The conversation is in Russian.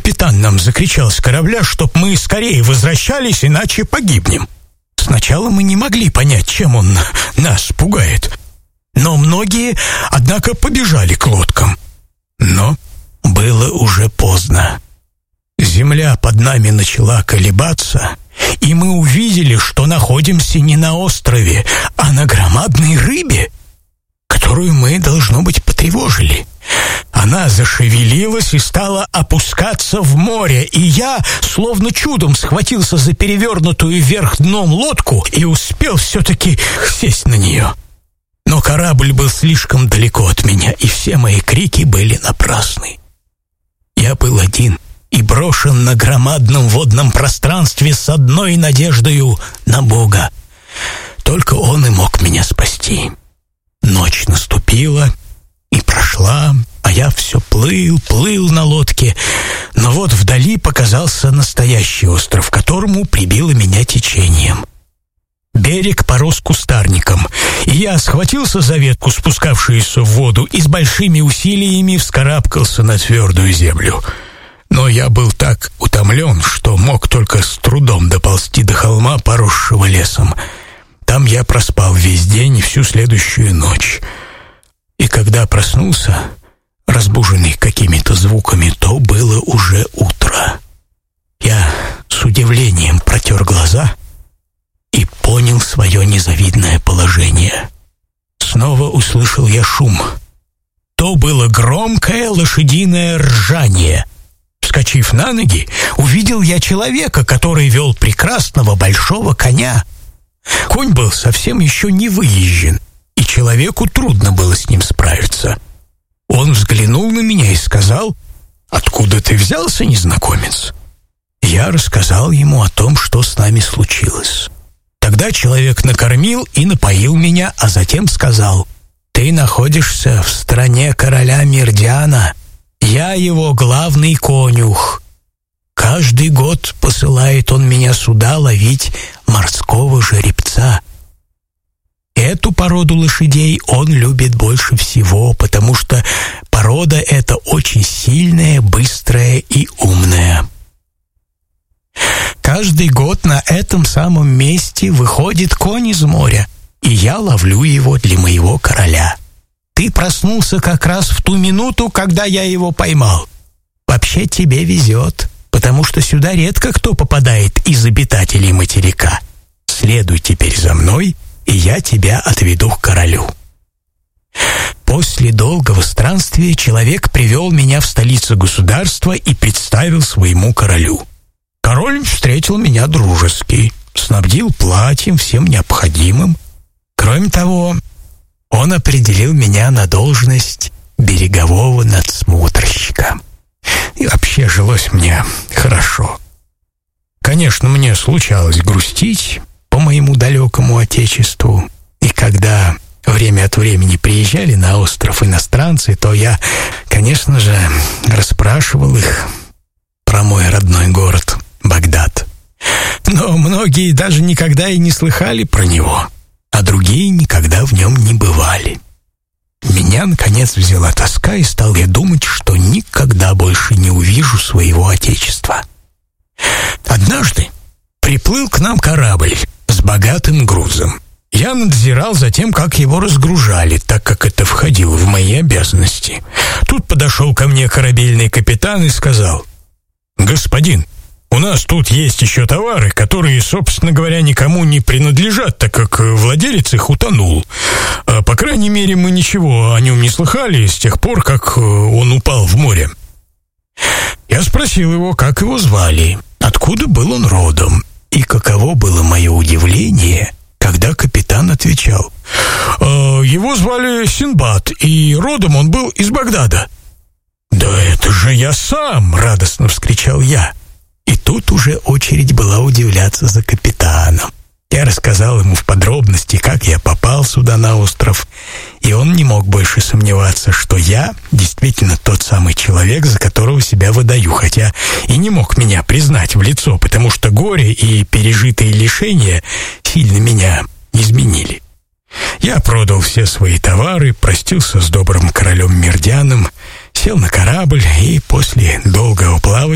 капитан нам закричал с корабля, чтоб мы скорее возвращались, иначе погибнем. Сначала мы не могли понять, чем он нас пугает. Но многие, однако, побежали к лодкам. Но было уже поздно. Земля под нами начала колебаться, и мы увидели, что находимся не на острове, а на громадной рыбе, которую мы, должно быть, потревожили. Она зашевелилась и стала опускаться в море, и я, словно чудом, схватился за перевернутую вверх дном лодку и успел все-таки сесть на нее. Но корабль был слишком далеко от меня, и все мои крики были напрасны. Я был один и брошен на громадном водном пространстве с одной надеждою на Бога. Только Он и мог меня спасти. Ночь наступила и прошла, а я все плыл на лодке. Но вот вдали показался настоящий остров, к которому прибило меня течением. Берег порос кустарником, и я схватился за ветку, спускавшуюся в воду, и с большими усилиями вскарабкался на твердую землю. Но я был так утомлен, что мог только с трудом доползти до холма, поросшего лесом. Там я проспал весь день и всю следующую ночь. И когда проснулся, разбуженный какими-то звуками, то было уже утро. Я с удивлением протер глаза и понял свое незавидное положение. Снова услышал я шум. То было громкое лошадиное ржание. Вскочив на ноги, увидел я человека, который вел прекрасного большого коня. Конь был совсем еще не выезжен, и человеку трудно было с ним справиться. Он взглянул на меня и сказал: «Откуда ты взялся, незнакомец?» Я рассказал ему о том, что с нами случилось. Тогда человек накормил и напоил меня, а затем сказал: «Ты находишься в стране короля Мирдиана. Я его главный конюх. Каждый год посылает он меня сюда ловить морского жеребца. Эту породу лошадей он любит больше всего, потому что порода эта очень сильная, быстрая и умная. Каждый год на этом самом месте выходит конь из моря, и я ловлю его для моего короля. Ты проснулся как раз в ту минуту, когда я его поймал. Вообще тебе везет, потому что сюда редко кто попадает из обитателей материка. Следуй теперь за мной, и я тебя отведу к королю». После долгого странствия человек привел меня в столицу государства и представил своему королю. Король встретил меня дружески, снабдил платьем, всем необходимым. Кроме того, он определил меня на должность берегового надсмотрщика. И вообще жилось мне хорошо. Конечно, мне случалось грустить по моему далекому отечеству, и когда время от времени приезжали на остров иностранцы, то я, конечно же, расспрашивал их про мой родной город Багдад. Но многие даже никогда и не слыхали про него, а другие никогда в нем не бывали. Меня, наконец, взяла тоска, и стал я думать, что никогда больше не увижу своего отечества. Однажды приплыл к нам корабль с богатым грузом. Я надзирал за тем, как его разгружали, так как это входило в мои обязанности. Тут подошел ко мне корабельный капитан и сказал: «Господин, у нас тут есть еще товары, которые, собственно говоря, никому не принадлежат, так как владелец их утонул. По крайней мере, мы ничего о нем не слыхали с тех пор, как он упал в море». Я спросил его, как его звали, откуда был он родом, и каково было мое удивление, когда капитан отвечал: «Его звали Синдбад, и родом он был из Багдада». «Да это же я сам!» — радостно вскричал я. И тут уже очередь была удивляться за капитаном. Я рассказал ему в подробности, как я попал сюда на остров, и он не мог больше сомневаться, что я действительно тот самый человек, за которого себя выдаю, хотя и не мог меня признать в лицо, потому что горе и пережитые лишения сильно меня изменили. Я продал все свои товары, простился с добрым королем Мирдианом, сел на корабль и после долгого плавания